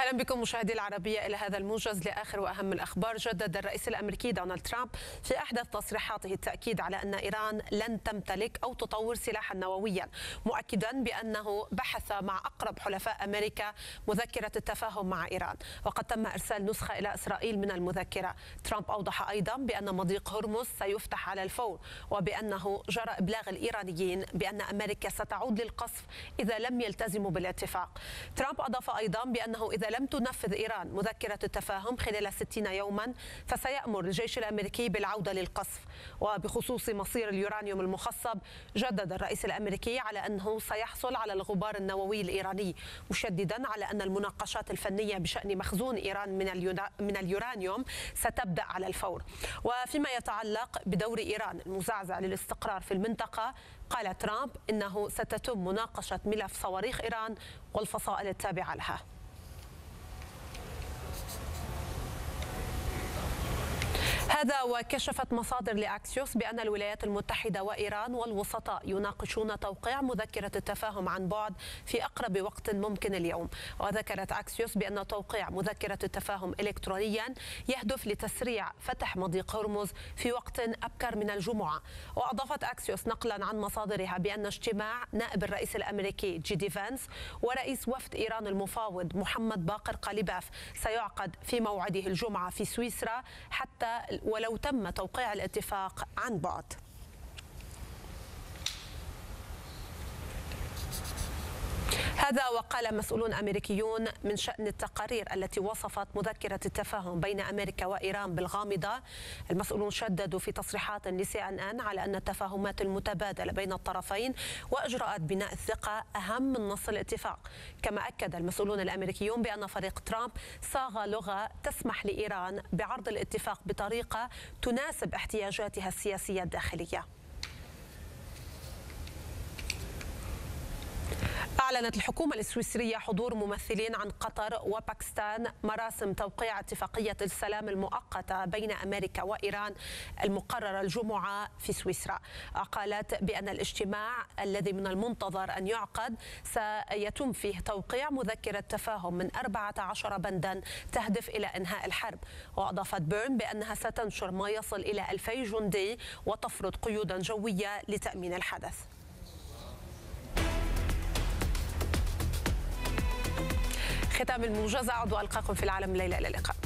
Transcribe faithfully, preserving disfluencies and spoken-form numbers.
أهلا بكم مشاهدي العربية إلى هذا الموجز لآخر وأهم الأخبار. جدد الرئيس الأمريكي دونالد ترامب في أحدث تصريحاته التأكيد على أن إيران لن تمتلك أو تطور سلاحا نوويا، مؤكدا بأنه بحث مع أقرب حلفاء أمريكا مذكرة التفاهم مع إيران، وقد تم إرسال نسخة إلى إسرائيل من المذكرة. ترامب أوضح أيضا بأن مضيق هرمز سيفتح على الفور، وبأنه جرى إبلاغ الإيرانيين بأن أمريكا ستعود للقصف إذا لم يلتزموا بالاتفاق. ترامب أضاف أيضا بأنه إذا لم تنفذ إيران مذكرة التفاهم خلال ستين يوما فسيأمر الجيش الأمريكي بالعودة للقصف. وبخصوص مصير اليورانيوم المخصب، جدد الرئيس الأمريكي على أنه سيحصل على الغبار النووي الإيراني، مشددا على أن المناقشات الفنية بشأن مخزون إيران من من اليورانيوم ستبدأ على الفور. وفيما يتعلق بدور إيران المزعزع للاستقرار في المنطقة، قال ترامب إنه ستتم مناقشة ملف صواريخ إيران والفصائل التابعة لها. هذا وكشفت مصادر لأكسيوس بأن الولايات المتحدة وإيران والوسطاء يناقشون توقيع مذكرة التفاهم عن بعد في أقرب وقت ممكن اليوم. وذكرت أكسيوس بأن توقيع مذكرة التفاهم إلكترونيا يهدف لتسريع فتح مضيق هرمز في وقت أبكر من الجمعة. وأضافت أكسيوس نقلا عن مصادرها بأن اجتماع نائب الرئيس الأمريكي جي دي فانس ورئيس وفد إيران المفاوض محمد باقر قاليباف سيعقد في موعده الجمعة في سويسرا، حتى ولو تم توقيع الاتفاق عن بعد. هذا وقال مسؤولون أمريكيون من شأن التقارير التي وصفت مذكرة التفاهم بين أمريكا وإيران بالغامضة. المسؤولون شددوا في تصريحات لسي إن إن على أن التفاهمات المتبادلة بين الطرفين وإجراءات بناء الثقة أهم من نص الاتفاق. كما أكد المسؤولون الأمريكيون بأن فريق ترامب صاغ لغة تسمح لإيران بعرض الاتفاق بطريقة تناسب احتياجاتها السياسية الداخلية. أعلنت الحكومة السويسرية حضور ممثلين عن قطر وباكستان مراسم توقيع اتفاقية السلام المؤقتة بين أمريكا وإيران المقررة الجمعة في سويسرا. قالت بأن الاجتماع الذي من المنتظر أن يعقد سيتم فيه توقيع مذكرة تفاهم من أربعة عشر بندا تهدف إلى إنهاء الحرب. وأضافت بيرن بأنها ستنشر ما يصل إلى ألفي جندي وتفرض قيودا جوية لتأمين الحدث. ختام الموجز، أعود وألقاكم في العالم الليلة. إلى اللقاء.